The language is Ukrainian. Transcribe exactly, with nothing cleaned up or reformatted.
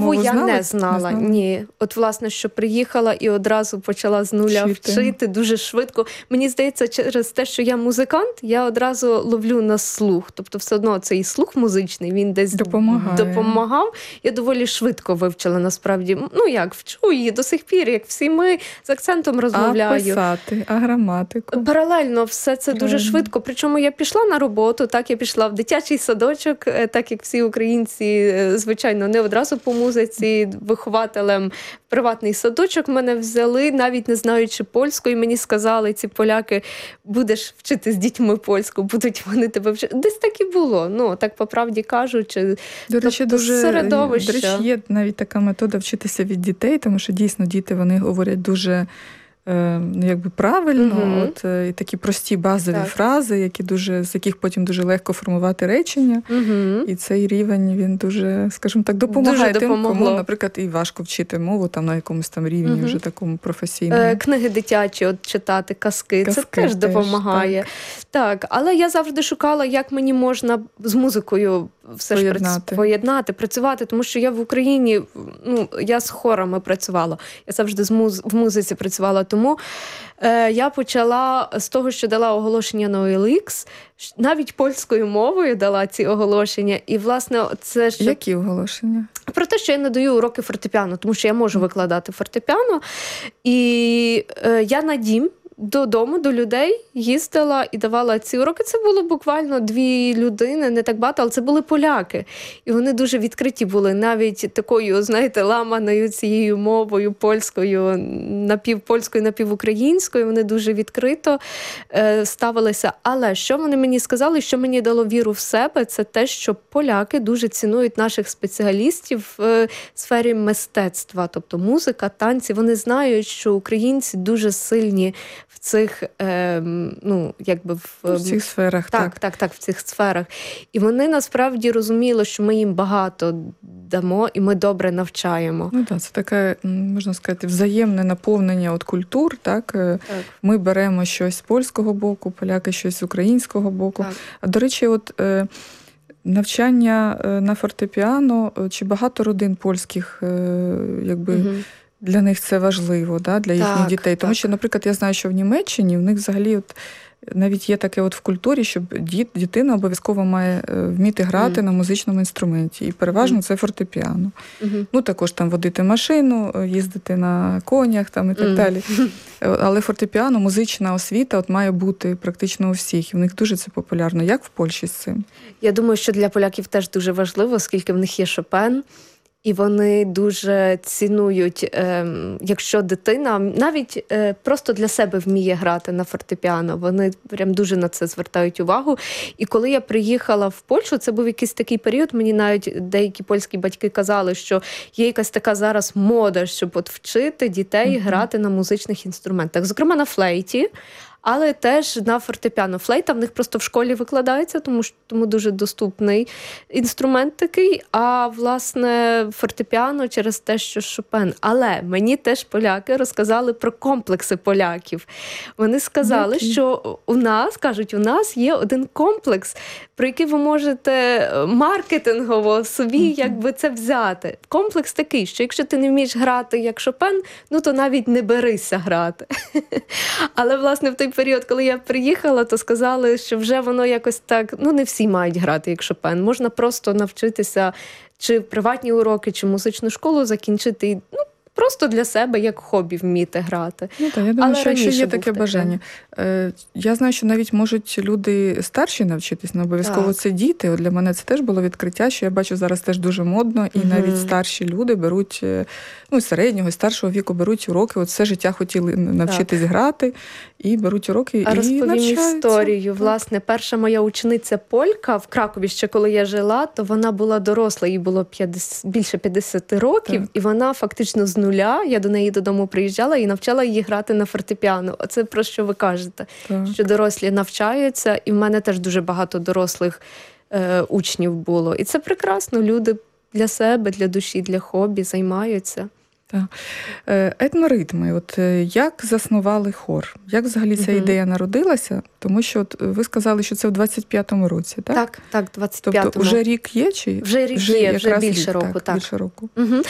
мову я знала? не знала, не знала. Ні. От, власне, що приїхала і одразу почала з нуля вчити, вчити дуже швидко. Мені здається, через те, що я музикант, я одразу ловлю на слух. Тобто все одно цей слух музичний, він десь Допомагає. допомагав. Я доволі швидко вивчила, насправді. Ну як, вчу її до сих пір, як всі ми, з акцентом розмовляю. А писати, а граматику? Паралельно все це Правильно. дуже швидко. Причому я пішла на роботу, так, я пішла в дитячий садочок, так як всі українці, звичайно, не одразу по музиці, вихователем в приватний садочок мене взяли, навіть не знаючи польської, мені сказали, ці поляки, будеш вчити з дітьми польську, будуть вони тебе вчити. Десь так і було, ну, так по правді кажучи. До речі, тобто, дуже, середовище. До речі, є навіть така метода вчитися від дітей, тому що дійсно діти, вони говорять дуже ну, якби правильно, угу. от, і такі прості базові так. фрази, які дуже, з яких потім дуже легко формувати речення. Угу. І цей рівень, він дуже, скажімо так, допомагає дуже тим, кому, наприклад, і важко вчити мову там на якомусь там рівні угу. вже такому професійному. Е, книги дитячі, от читати, казки, казки це теж, теж допомагає. Так. так, але я завжди шукала, як мені можна з музикою все поєднати. ж поєднати, працювати, тому що я в Україні, ну, я з хорами працювала, я завжди з муз... в музиці працювала, тому е, я почала з того, що дала оголошення на о ел ікс, навіть польською мовою дала ці оголошення, і, власне, це що... Які оголошення? Про те, що я надаю уроки фортепіано, тому що я можу викладати фортепіано, і е, я на дім додому, до людей їздила і давала ці уроки. Це було буквально дві людини, не так багато, але це були поляки. І вони дуже відкриті були, навіть такою, знаєте, ламаною цією мовою, польською, напівпольською, напівукраїнською. Вони дуже відкрито е, ставилися. Але що вони мені сказали, що мені дало віру в себе, це те, що поляки дуже цінують наших спеціалістів в сфері мистецтва, тобто музика, танці. Вони знають, що українці дуже сильні в цих, е, ну, якби в, в цих сферах. Так, так, так, так, в цих сферах. І вони насправді розуміли, що ми їм багато дамо і ми добре навчаємо. Ну так, це таке, можна сказати, взаємне наповнення от культур, так? так. Ми беремо щось з польського боку, поляки щось з українського боку. Так. А, до речі, от е, навчання на фортепіано, чи багато родин польських, е, якби, угу. для них це важливо, да, для їхніх так, дітей. Тому так. що, наприклад, я знаю, що в Німеччині в них взагалі от, навіть є таке от в культурі, що діт, дитина обов'язково має вміти грати mm. на музичному інструменті. І переважно mm. це фортепіано. Mm-hmm. Ну, також там водити машину, їздити на конях там, і так mm. далі. Але фортепіано, музична освіта от має бути практично у всіх. І в них дуже це популярно. Як в Польщі з цим? Я думаю, що для поляків теж дуже важливо, оскільки в них є Шопен. І вони дуже цінують, е, якщо дитина навіть е, просто для себе вміє грати на фортепіано. Вони прям дуже на це звертають увагу. І коли я приїхала в Польщу, це був якийсь такий період, мені навіть деякі польські батьки казали, що є якась така зараз мода, щоб от вчити дітей mm-hmm. грати на музичних інструментах. Зокрема, на флейті. Але теж на фортепіано. Флейта в них просто в школі викладається, тому що тому дуже доступний інструмент такий. А, власне, фортепіано через те, що Шопен. Але мені теж поляки розказали про комплекси поляків. Вони сказали, Які? що у нас, кажуть, у нас є один комплекс, про який ви можете маркетингово собі uh-huh. якби це взяти. Комплекс такий, що якщо ти не вмієш грати як Шопен, ну то навіть не берися грати. Але, власне, в той період, коли я приїхала, то сказали, що вже воно якось так, ну не всі мають грати як Шопен. Можна просто навчитися чи приватні уроки, чи музичну школу закінчити, ну, просто для себе, як хобі, вміти грати. Ну так, я думаю, Але що якщо є таке бажання. Е, я знаю, що навіть можуть люди старші навчитись, не обов'язково так. це діти. От для мене це теж було відкриття, що я бачу зараз теж дуже модно, і угу. навіть старші люди беруть, ну, середнього, і старшого віку беруть уроки, от все життя хотіли навчитись так. грати, і беруть уроки, а і навчаються. Розповім історію. Так. Власне, перша моя учениця полька в Кракові, ще коли я жила, то вона була доросла, їй було п'ятдесят, більше п'ятдесят років, так. і вона фактично з нуля, я до неї додому приїжджала і навчала її грати на фортепіано. Оце про що ви кажете, так. що дорослі навчаються, і в мене теж дуже багато дорослих е, учнів було. І це прекрасно, люди для себе, для душі, для хобі займаються. Так. Етноритми. От як заснували хор? Як взагалі ця угу. ідея народилася? Тому що от ви сказали, що це в двадцять п'ятому році, так? Так, так, двадцять п'ятому. Тобто вже рік є? Чи вже рік вже є, вже більше рік, року. Так, так. Більше року. Угу.